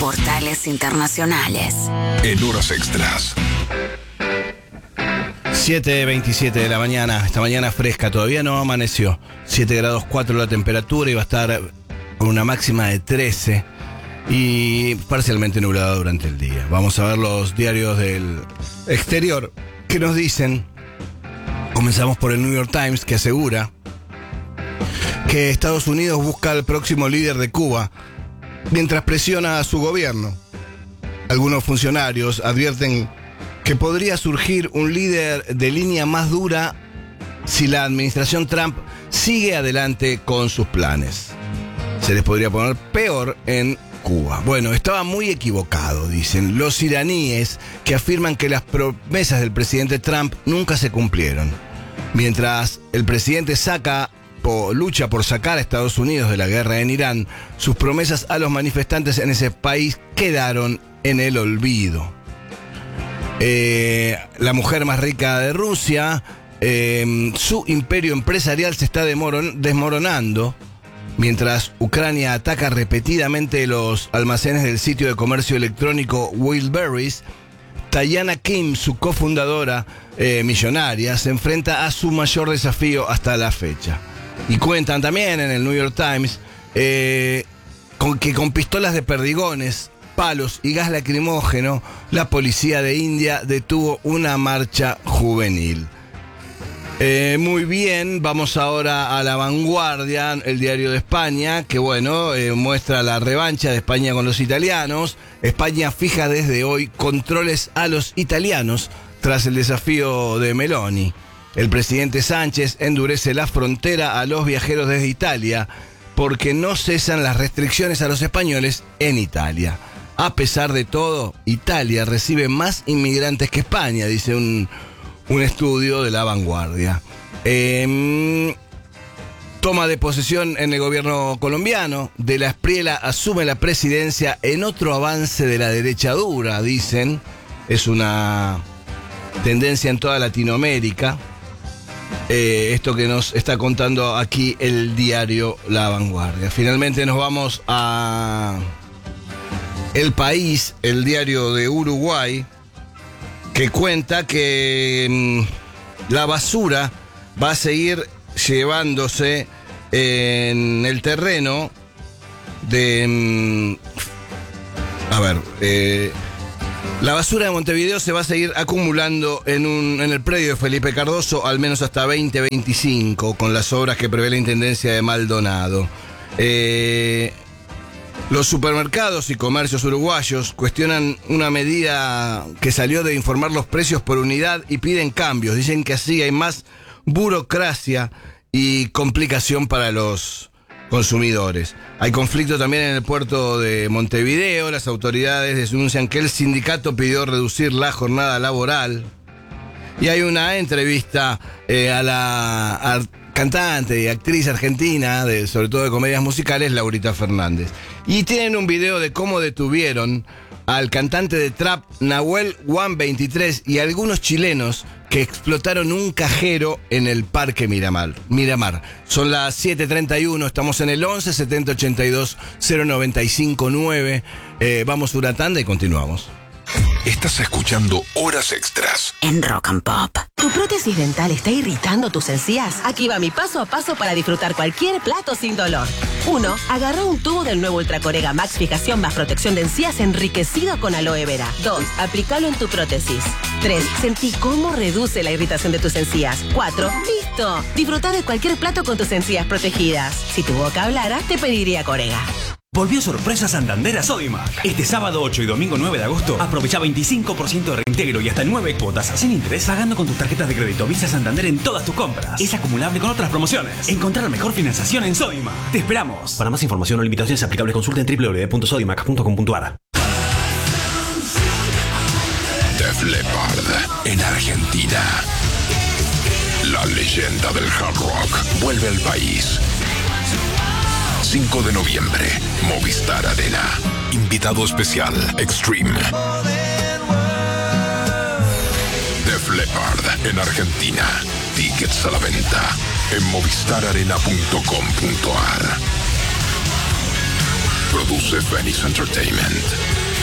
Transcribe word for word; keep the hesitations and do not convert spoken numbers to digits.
Portales Internacionales. En horas extras. siete veintisiete de la mañana, esta mañana fresca, todavía no amaneció. siete grados cuatro la temperatura y va a estar con una máxima de trece y parcialmente nublada durante el día. Vamos a ver los diarios del exterior que nos dicen. Comenzamos por el New York Times, que asegura que Estados Unidos busca al próximo líder de Cuba mientras presiona a su gobierno. Algunos funcionarios advierten que podría surgir un líder de línea más dura si la administración Trump sigue adelante con sus planes. Se les podría poner peor en Cuba. Bueno, estaba muy equivocado, dicen los iraníes, que afirman que las promesas del presidente Trump nunca se cumplieron. Mientras el presidente saca o lucha por sacar a Estados Unidos de la guerra en Irán, sus promesas a los manifestantes en ese país quedaron en el olvido. Eh, la mujer más rica de Rusia, eh, su imperio empresarial se está demoron, desmoronando, mientras Ucrania ataca repetidamente los almacenes del sitio de comercio electrónico Wildberries. Diana Kim, su cofundadora eh, millonaria, se enfrenta a su mayor desafío hasta la fecha. Y cuentan también en el New York Times eh, con que con pistolas de perdigones, palos y gas lacrimógeno, la policía de India detuvo una marcha juvenil. Eh, muy bien, vamos ahora a La Vanguardia, el diario de España, que bueno, eh, muestra la revancha de España con los italianos. España fija desde hoy controles a los italianos tras el desafío de Meloni. El presidente Sánchez endurece la frontera a los viajeros desde Italia porque no cesan las restricciones a los españoles en Italia. A pesar de todo, Italia recibe más inmigrantes que España, dice un... Un estudio de La Vanguardia. Eh, toma de posesión en el gobierno colombiano. De la Espriella asume la presidencia en otro avance de la derecha dura, dicen. Es una tendencia en toda Latinoamérica. Eh, esto que nos está contando aquí el diario La Vanguardia. Finalmente nos vamos a El País, el diario de Uruguay, que cuenta que mmm, la basura va a seguir llevándose en el terreno de... Mmm, a ver, eh, la basura de Montevideo se va a seguir acumulando en, un, en el predio de Felipe Cardoso, al menos hasta veinte veinticinco, con las obras que prevé la Intendencia de Maldonado. Eh... Los supermercados y comercios uruguayos cuestionan una medida que salió de informar los precios por unidad y piden cambios. Dicen que así hay más burocracia y complicación para los consumidores. Hay conflicto también en el puerto de Montevideo. Las autoridades denuncian que el sindicato pidió reducir la jornada laboral. Y hay una entrevista eh, a la a cantante y actriz argentina, de, sobre todo de comedias musicales, Laurita Fernández. Y tienen un video de cómo detuvieron al cantante de trap Nahuel One veintitrés y algunos chilenos que explotaron un cajero en el Parque Miramar. Miramar. Son las siete treinta y uno, estamos en el once setenta ochenta y dos cero noventa y cinco nueve. Eh, vamos a una tanda y continuamos. Estás escuchando Horas Extras En Rock and Pop. ¿Tu prótesis dental está irritando tus encías? Aquí va mi paso a paso para disfrutar cualquier plato sin dolor. uno. Agarra un tubo del nuevo Ultracorega Max Fijación más protección de encías enriquecido con aloe vera. dos. Aplícalo en tu prótesis. tres. Sentí cómo reduce la irritación de tus encías. cuatro. ¡Listo! Disfruta de cualquier plato con tus encías protegidas. Si tu boca hablara, te pediría Corega. Volvió sorpresa Santander a Sodimac. Este sábado ocho y domingo nueve de agosto, aprovecha veinticinco por ciento de reintegro y hasta nueve cuotas sin interés pagando con tus tarjetas de crédito Visa Santander en todas tus compras. Es acumulable con otras promociones. Encontrar la mejor financiación en Sodimac. Te esperamos. Para más información o limitaciones aplicables, consulta en doble u doble u doble u punto sodimac punto com punto a r. Def Leppard en Argentina. La leyenda del hard rock vuelve al país. cinco de noviembre, Movistar Arena. Invitado especial, Extreme. Def Leppard en Argentina. Tickets a la venta en movistar arena punto com punto a r. Produce Phoenix Entertainment.